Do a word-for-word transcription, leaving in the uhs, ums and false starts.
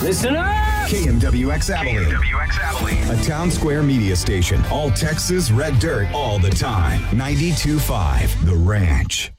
Listen up! K M W X Abilene. K M W X Abilene. A Town Square media station. All Texas red dirt all the time. ninety-two point five The Ranch.